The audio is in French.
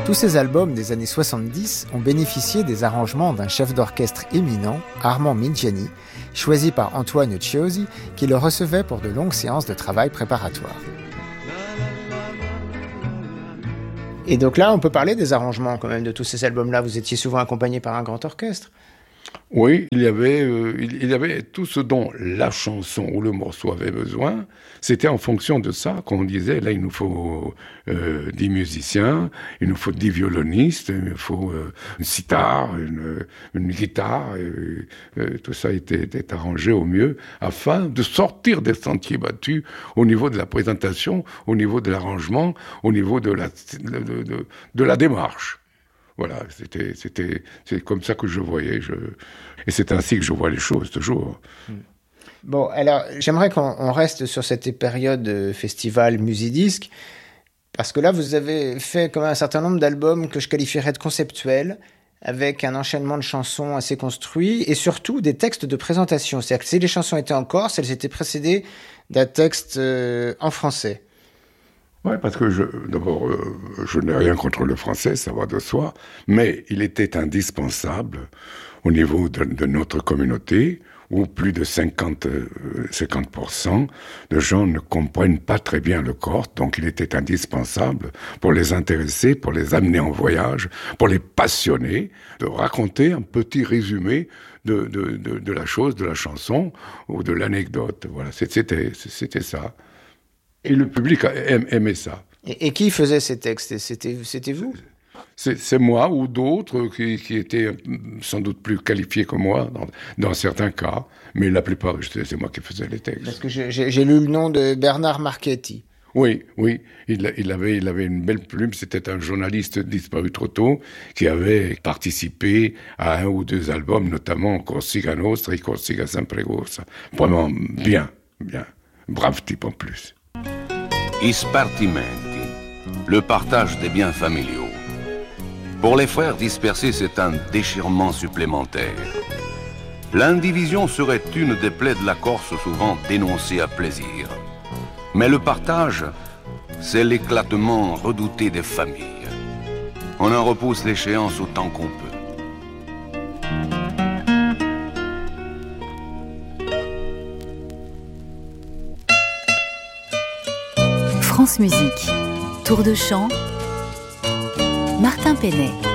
Tous ces albums des années 70 ont bénéficié des arrangements d'un chef d'orchestre éminent, Armand Midjani, choisi par Antoine Chiosi, qui le recevait pour de longues séances de travail préparatoire. Et donc là, on peut parler des arrangements quand même de tous ces albums-là. Vous étiez souvent accompagné par un grand orchestre. Oui, il y avait tout ce dont la chanson ou le morceau avait besoin. C'était en fonction de ça qu'on disait, là, il nous faut 10 musiciens, il nous faut 10 violonistes, il nous faut une sitar, une guitare. Tout ça était arrangé au mieux afin de sortir des sentiers battus au niveau de la présentation, au niveau de l'arrangement, au niveau de la démarche. Voilà, c'est comme ça que je voyais, et c'est ainsi que je vois les choses, toujours. Bon, alors, j'aimerais qu'on reste sur cette période festival Musidisc, parce que là, vous avez fait quand même un certain nombre d'albums que je qualifierais de conceptuels, avec un enchaînement de chansons assez construit, et surtout des textes de présentation. C'est-à-dire que si les chansons étaient en corse, elles étaient précédées d'un texte en français. Oui, parce que d'abord, je n'ai rien contre le français, ça va de soi, mais il était indispensable au niveau de notre communauté, où plus de 50% de gens ne comprennent pas très bien le corse, donc il était indispensable pour les intéresser, pour les amener en voyage, pour les passionner, de raconter un petit résumé de la chose, de la chanson ou de l'anecdote. Voilà, c'était ça. Et le public aimait ça. Et qui faisait ces textes? C'était vous? C'est moi ou d'autres qui étaient sans doute plus qualifiés que moi dans certains cas, mais la plupart, c'est moi qui faisais les textes. Parce que j'ai lu le nom de Bernard Marchetti. Oui, il avait une belle plume, c'était un journaliste disparu trop tôt qui avait participé à un ou deux albums, notamment Corsica Nostra et Corsica Sempre Corsa. Vraiment bien, brave type en plus. I spartimenti, le partage des biens familiaux. Pour les frères dispersés, c'est un déchirement supplémentaire. L'indivision serait une des plaies de la Corse souvent dénoncée à plaisir. Mais le partage, c'est l'éclatement redouté des familles. On en repousse l'échéance autant qu'on peut. France Musique, Tour de chant, Martin Penet.